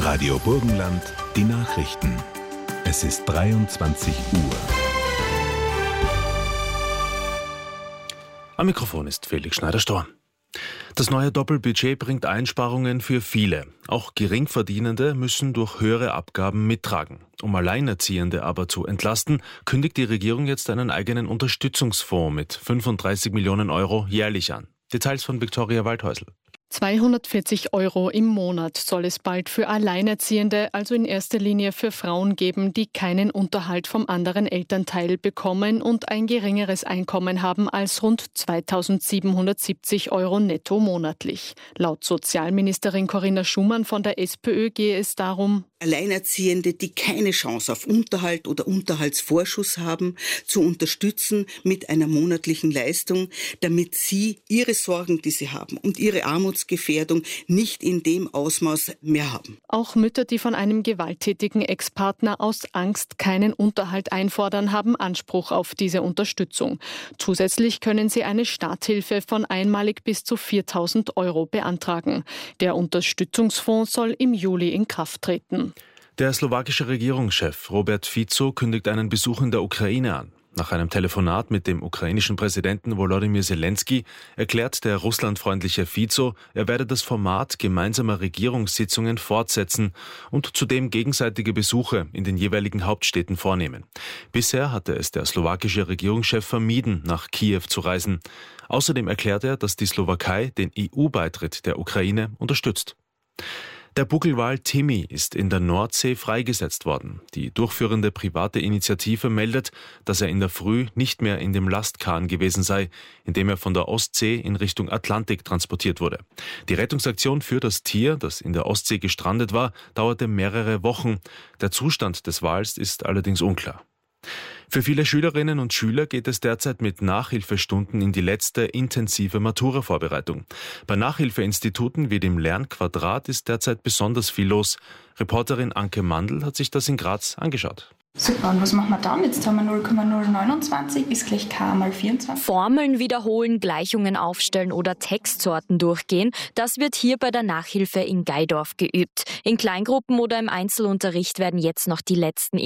Radio Burgenland, die Nachrichten. Es ist 23 Uhr. Am Mikrofon ist Felix Schneider-Storm. Das neue Doppelbudget bringt Einsparungen für viele. Auch Geringverdienende müssen durch höhere Abgaben mittragen. Um Alleinerziehende aber zu entlasten, kündigt die Regierung jetzt einen eigenen Unterstützungsfonds mit 35 Millionen Euro jährlich an. Details von Viktoria Waldhäusl. 240 Euro im Monat soll es bald für Alleinerziehende, also in erster Linie für Frauen geben, die keinen Unterhalt vom anderen Elternteil bekommen und ein geringeres Einkommen haben als rund 2.770 Euro netto monatlich. Laut Sozialministerin Corinna Schumann von der SPÖ gehe es darum, Alleinerziehende, die keine Chance auf Unterhalt oder Unterhaltsvorschuss haben, zu unterstützen mit einer monatlichen Leistung, damit sie ihre Sorgen, die sie haben und ihre Armutsgefährdung nicht in dem Ausmaß mehr haben. Auch Mütter, die von einem gewalttätigen Ex-Partner aus Angst keinen Unterhalt einfordern, haben Anspruch auf diese Unterstützung. Zusätzlich können sie eine Starthilfe von einmalig bis zu 4.000 Euro beantragen. Der Unterstützungsfonds soll im Juli in Kraft treten. Der slowakische Regierungschef Robert Fico kündigt einen Besuch in der Ukraine an. Nach einem Telefonat mit dem ukrainischen Präsidenten Volodymyr Zelensky erklärt der russlandfreundliche Fico, er werde das Format gemeinsamer Regierungssitzungen fortsetzen und zudem gegenseitige Besuche in den jeweiligen Hauptstädten vornehmen. Bisher hatte es der slowakische Regierungschef vermieden, nach Kiew zu reisen. Außerdem erklärt er, dass die Slowakei den EU-Beitritt der Ukraine unterstützt. Der Buckelwal Timmy ist in der Nordsee freigesetzt worden. Die durchführende private Initiative meldet, dass er in der Früh nicht mehr in dem Lastkahn gewesen sei, in dem er von der Ostsee in Richtung Atlantik transportiert wurde. Die Rettungsaktion für das Tier, das in der Ostsee gestrandet war, dauerte mehrere Wochen. Der Zustand des Wals ist allerdings unklar. Für viele Schülerinnen und Schüler geht es derzeit mit Nachhilfestunden in die letzte intensive Matura-Vorbereitung. Bei Nachhilfeinstituten wie dem Lernquadrat ist derzeit besonders viel los. Reporterin Anke Mandl hat sich das in Graz angeschaut. Super, und was machen wir dann? Jetzt haben wir 0,029 ist gleich k mal 24. Formeln wiederholen, Gleichungen aufstellen oder Textsorten durchgehen, das wird hier bei der Nachhilfe in Gaidorf geübt. In Kleingruppen oder im Einzelunterricht werden jetzt noch die letzten